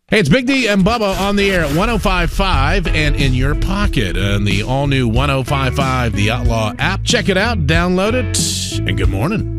Hey, it's Big D and Bubba on the air at 105.5 and in your pocket and the all-new 105.5 The Outlaw app. Check it out, download it, and good morning.